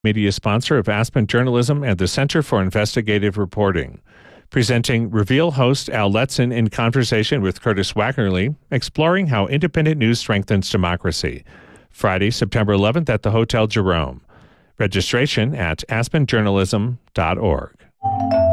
Media sponsor of Aspen Journalism and the Center for Investigative Reporting. Presenting Reveal host Al Letson in conversation with Curtis Wackerly, exploring how independent news strengthens democracy. Friday, September 11th at the Hotel Jerome. Registration at aspenjournalism.org.